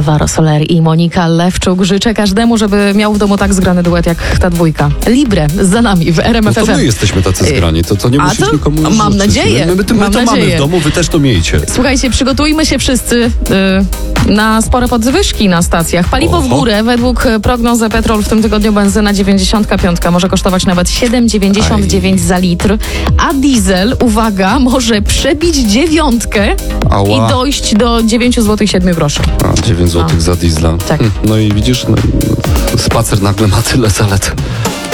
Alvaro Soler i Monika Lewczuk. Życzę każdemu, żeby miał w domu tak zgrany duet jak ta dwójka. Libre za nami w RMF No to FM. my jesteśmy tacy zgrani, to nie musisz nikomu już mam życzyć. nadzieję. My to mamy w domu, wy też to miejcie. Słuchajcie, przygotujmy się wszyscy na spore podwyżki na stacjach. Paliwo w górę. Według prognozy Petrol w tym tygodniu benzyna 95 może kosztować nawet 7,99 za litr, a diesel, uwaga, może przebić 9 i dojść do 9 zł 7 groszy. 9 zł za diesla. Tak. No i widzisz, spacer nagle ma tyle zalet.